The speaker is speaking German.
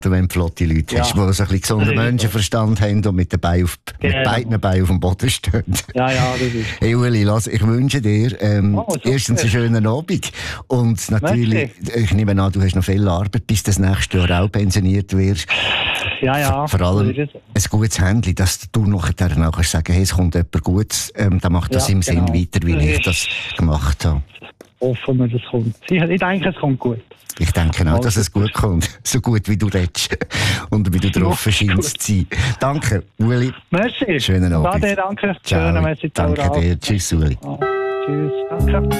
wenn du flotte Leute hast, die so ein bisschen gesunden Menschenverstand haben und mit beiden Beinen auf dem Boden stehen. Ja, das ist. Hey Uli, ich wünsche dir erstens einen schönen Abend und natürlich, ich nehme an, du hast noch viel Arbeit, bis du das nächste Jahr auch pensioniert wirst. Ja. Vor allem ein gutes Händchen, dass du nachher auch kannst sagen, hey, es kommt jemand Gutes, dann macht das im Sinn weiter, wie ich das gemacht habe. Hoffen wir, das kommt. Ich denke, es kommt gut. Ich denke auch, dass es gut kommt. So gut, wie du redest. Und wie du drauf scheinst zu sein. Danke, Uli. Merci. Schönen Abend. Danke. Ciao. Danke dir. Tschüss, Uli. Tschüss. Danke.